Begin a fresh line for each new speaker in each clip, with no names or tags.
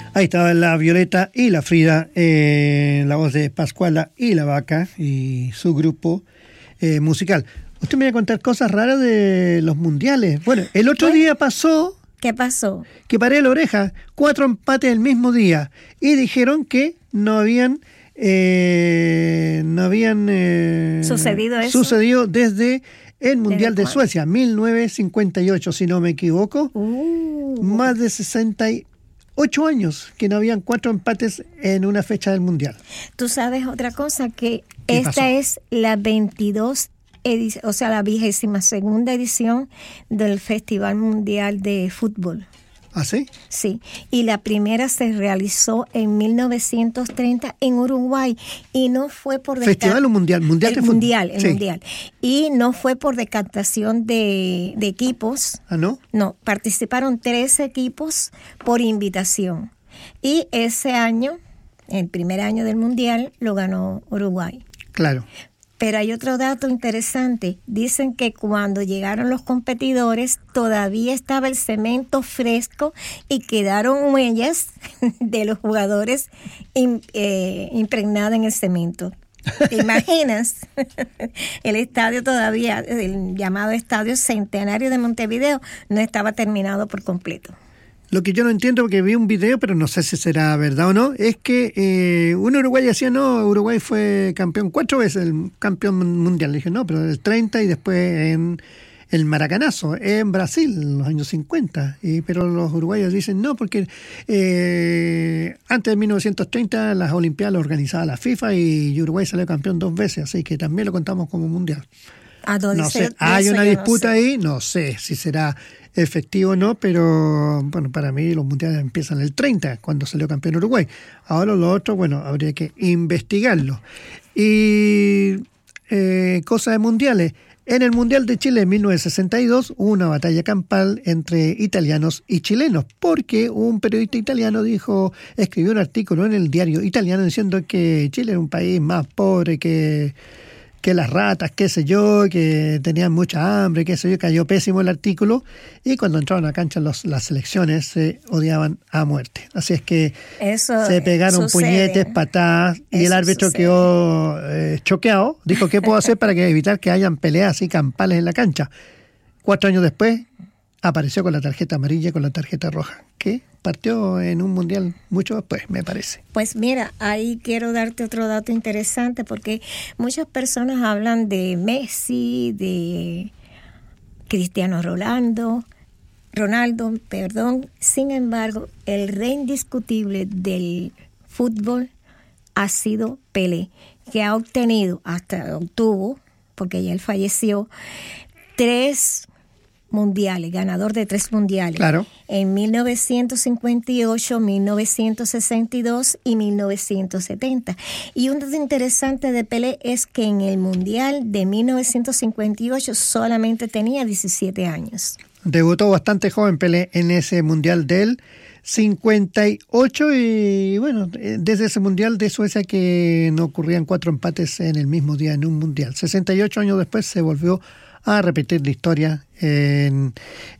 Ahí estaba la Violeta y la Frida, la voz de Pascuala y la Vaca y su grupo musical. Usted me va a contar cosas raras de los mundiales. Bueno, el otro día pasó...
¿Qué pasó?
Que paré la oreja, 4 empates el mismo día y dijeron que no habían sucedido desde el Mundial de Suecia, 1958, si no me equivoco. Más de 68 años que no habían 4 empates en una fecha del Mundial.
Tú sabes otra cosa, que esta es la 22 o sea, la 22ª edición del Festival Mundial de Fútbol.
¿Ah, sí?
Sí, y la primera se realizó en 1930 en Uruguay y no fue por
¿Festival o mundial? Mundial de fútbol.
Mundial. Y no fue por decantación de equipos.
¿Ah, no?
No, participaron 13 equipos por invitación. Y ese año, el primer año del Mundial, lo ganó Uruguay.
Claro.
Pero hay otro dato interesante. Dicen que cuando llegaron los competidores todavía estaba el cemento fresco y quedaron huellas de los jugadores impregnadas en el cemento. ¿Te imaginas? El estadio todavía, el llamado Estadio Centenario de Montevideo, no estaba terminado por completo.
Lo que yo no entiendo, porque vi un video, pero no sé si será verdad o no, es que un uruguayo decía, no, Uruguay fue campeón 4 veces, el campeón mundial. Le dije, no, pero el 30 y después en el Maracanazo, en Brasil, en los años 50. Pero los uruguayos dicen, no, porque antes de 1930 las Olimpiadas las organizaba la FIFA y Uruguay salió campeón 2 veces, así que también lo contamos como mundial. No sé, hay una disputa ahí, no sé si será efectivo o no, pero bueno, para mí los mundiales empiezan el 30, cuando salió campeón Uruguay. Ahora lo otro, bueno, habría que investigarlo. Y cosas de mundiales. En el Mundial de Chile en 1962 hubo una batalla campal entre italianos y chilenos, porque un periodista italiano escribió un artículo en el diario italiano diciendo que Chile era un país más pobre que las ratas, qué sé yo, que tenían mucha hambre, qué sé yo. Cayó pésimo el artículo y cuando entraron a cancha las selecciones se odiaban a muerte. Así es que se pegaron puñetes, patadas y el árbitro quedó choqueado. Dijo, ¿qué puedo hacer para evitar que hayan peleas así campales en la cancha? 4 años después apareció con la tarjeta amarilla y con la tarjeta roja, que partió en un mundial mucho después, me parece.
Pues mira, ahí quiero darte otro dato interesante, porque muchas personas hablan de Messi, de Cristiano Ronaldo, sin embargo, el rey indiscutible del fútbol ha sido Pelé, que obtuvo, porque ya él falleció, 3 mundiales, ganador de 3 mundiales.
Claro.
En 1958, 1962 y 1970. Y un dato interesante de Pelé es que en el mundial de 1958 solamente tenía 17 años.
Debutó bastante joven Pelé en ese mundial del 58 y bueno, desde ese mundial de Suecia que no ocurrían 4 empates en el mismo día en un mundial. 68 años después se volvió a repetir la historia en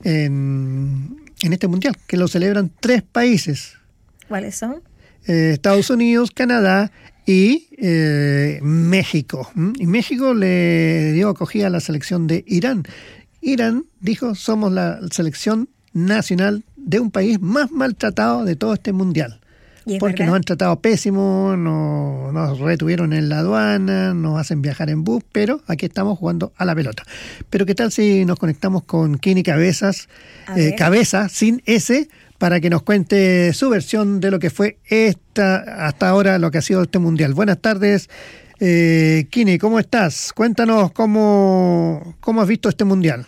este mundial, que lo celebran 3 países.
¿Cuáles son?
Estados Unidos, Canadá y México. Y México le dio acogida a la selección de Irán. Irán dijo, somos la selección nacional de un país más maltratado de todo este mundial. Porque nos han tratado pésimo, nos retuvieron en la aduana, nos hacen viajar en bus, pero aquí estamos jugando a la pelota. Pero ¿qué tal si nos conectamos con Kini Cabezas, Cabeza, sin S, para que nos cuente su versión de lo que fue hasta ahora lo que ha sido este mundial? Buenas tardes, Kini, ¿cómo estás? Cuéntanos cómo has visto este mundial.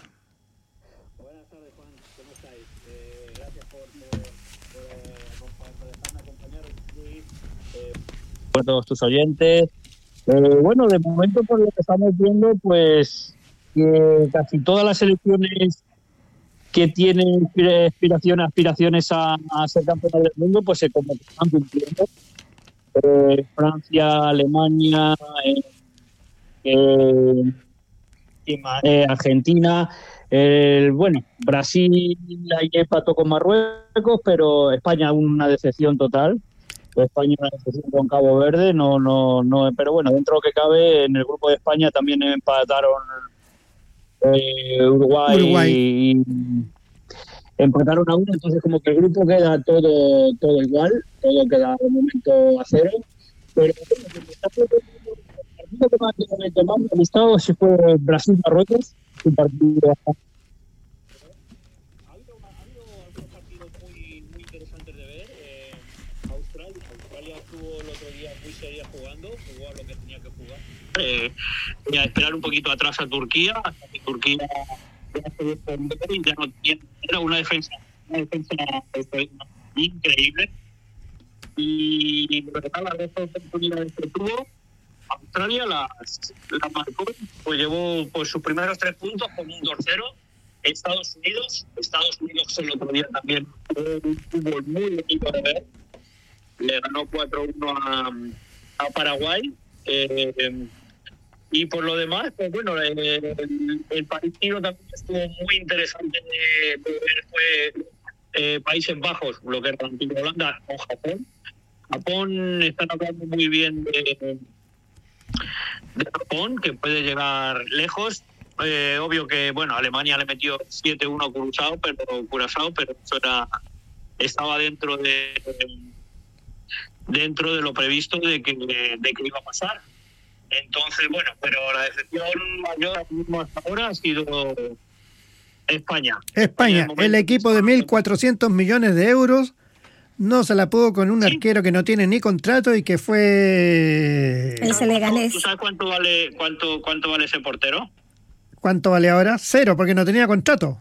A todos tus oyentes. Bueno, de momento por lo que estamos viendo, pues que casi todas las selecciones que tienen aspiraciones a ser campeones del mundo, pues se están cumpliendo. Francia, Alemania, Argentina, Bueno, Brasil ahí empató con Marruecos, pero España una decepción total. España una decepción con Cabo Verde, no, pero bueno, dentro de lo que cabe, en el grupo de España también empataron Uruguay. Y empataron a 1, entonces como que el grupo queda todo igual, todo queda de momento a 0. Pero bueno, el partido que más me ha gustado sí fue Brasil-Marruecos, un partido. Ha habido algunos partidos muy interesantes de ver. Australia estuvo el otro día muy seria jugó a lo que tenía que jugar. A esperar un poquito atrás a Turquía, hasta que Turquía ya no tiene, era una defensa increíble. Y las dos oportunidades que tuvo, Australia las marcó, pues llevó pues sus primeros 3 puntos con un 2-0. Estados Unidos el otro día también un fútbol muy bonito de ver. Le ganó 4-1 a Paraguay. Y por lo demás, pues bueno, el partido también estuvo muy interesante de ver. Fue Países Bajos, lo que era la antigua Holanda, con Japón. Japón están hablando muy bien de Japón, que puede llegar lejos. Obvio que, bueno, Alemania le metió 7-1 a Curazao, pero eso estaba dentro de lo previsto de que iba a pasar. Entonces, bueno, pero la decepción mayor hasta ahora ha sido España.
El equipo de 1.400 millones de euros no se la pudo con un arquero que no tiene ni contrato y que fue...
El Leganés.
¿Tú sabes cuánto vale ese portero?
¿Cuánto vale ahora? 0, porque no tenía contrato.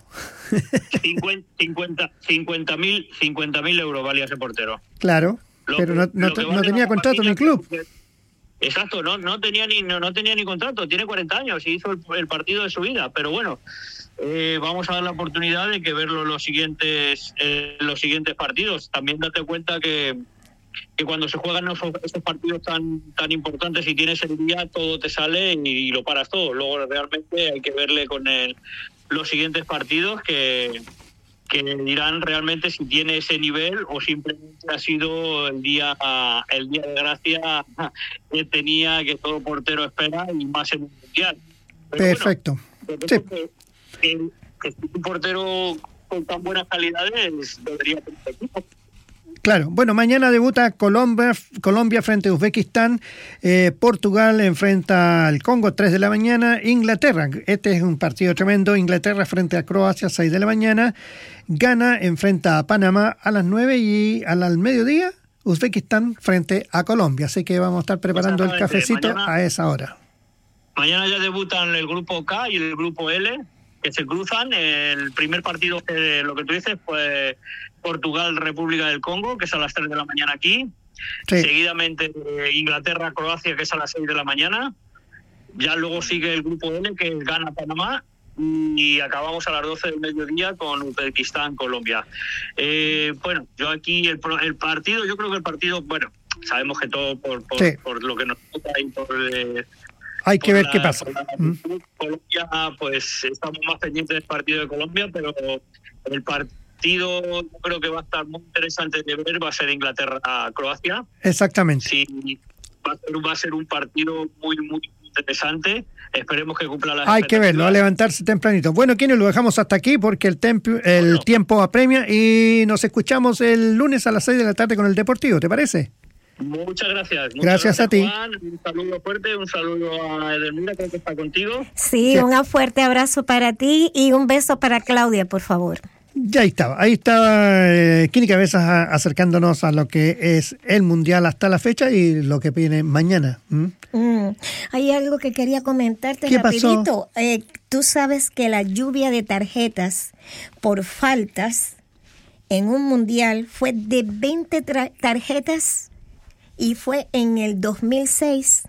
50.000 euros valía ese portero.
Claro, pero no tenía contrato en el club.
Exacto, no tenía ni contrato, tiene 40 años y hizo el partido de su vida, pero bueno, vamos a dar la oportunidad de que verlo en los siguientes partidos. También date cuenta que cuando se juegan estos partidos tan importantes y tienes el día, todo te sale y lo paras todo. Luego realmente hay que verle con los siguientes partidos que dirán realmente si tiene ese nivel o simplemente ha sido el día de gracia que tenía, que todo portero espera, y más en un mundial.
Pero perfecto.
Bueno, que un portero con tan buenas calidades debería tener equipo.
Claro. Bueno, mañana debuta Colombia frente a Uzbekistán, Portugal enfrenta al Congo 3 de la mañana, Inglaterra, este es un partido tremendo, Inglaterra frente a Croacia 6 de la mañana, Ghana enfrenta a Panamá a las 9 y al mediodía Uzbekistán frente a Colombia, así que vamos a estar preparando el cafecito mañana, a esa hora.
Mañana ya debutan el grupo K y el grupo L, que se cruzan. El primer partido, lo que tú dices, pues Portugal, República del Congo, que es a las 3 de la mañana aquí. Sí. Seguidamente Inglaterra, Croacia, que es a las 6 de la mañana. Ya luego sigue el grupo N, que es Ghana, Panamá. Y acabamos a las 12 del mediodía con Uzbekistán, Colombia. Bueno, yo aquí el partido, yo creo que el partido, bueno, sabemos que todo por lo que nos toca y
hay que ver qué pasa.
Colombia, pues estamos más pendientes del partido de Colombia, pero el partido yo creo que va a estar muy interesante de ver, va a ser Inglaterra-Croacia.
Exactamente.
Sí, va a ser un partido muy, muy interesante. Esperemos que cumpla las
expectativas. Hay que verlo, a levantarse tempranito. Bueno, ¿quiénes lo dejamos hasta aquí? Porque el tiempo apremia y nos escuchamos el lunes a las 6 de la tarde con el Deportivo, ¿te parece?
Muchas gracias.
Gracias a ti.
Juan, un saludo fuerte, un saludo a Edelmira, creo que está contigo.
Sí, un fuerte abrazo para ti y un beso para Claudia, por favor.
Ya ahí estaba Kini Cabezas acercándonos a lo que es el Mundial hasta la fecha y lo que viene mañana.
Hay algo que quería comentarte rapidito. Tú sabes que la lluvia de tarjetas por faltas en un Mundial fue de 20 tarjetas y fue en el 2006.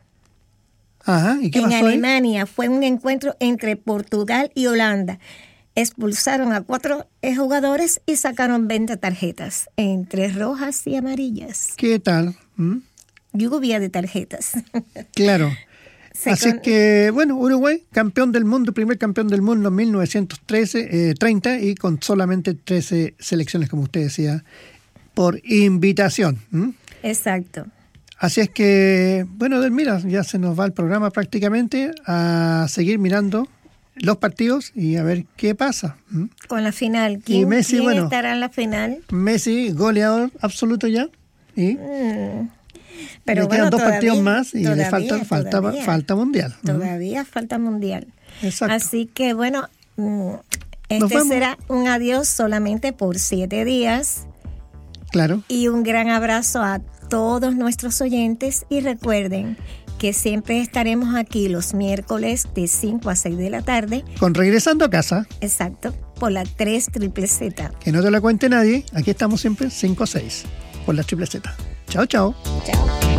Ajá, ¿y qué pasó
en Alemania? Fue un encuentro entre Portugal y Holanda. Expulsaron a 4 jugadores y sacaron 20 tarjetas, entre rojas y amarillas.
¿Qué tal?
Lluvia de tarjetas.
Claro. Así es que, bueno, Uruguay, campeón del mundo, primer campeón del mundo en 1930 y con solamente 13 selecciones, como usted decía, por invitación.
Exacto.
Así es que, bueno, Delmira, ya se nos va el programa prácticamente, a seguir mirando los partidos y a ver qué pasa.
Con la final. ¿Quién estará en la final?
Messi, goleador absoluto ya. Y
pero
le quedan dos partidos más y le falta Mundial.
Todavía falta Mundial.
Exacto.
Así que, bueno, este será un adiós solamente por 7 días.
Claro.
Y un gran abrazo a todos nuestros oyentes y recuerden que siempre estaremos aquí los miércoles de 5 a 6 de la tarde.
Con Regresando a Casa.
Exacto, por la 3ZZZ.
Que no te la cuente nadie, aquí estamos siempre 5 a 6 por la 3ZZ. Chao, chao.
Chao.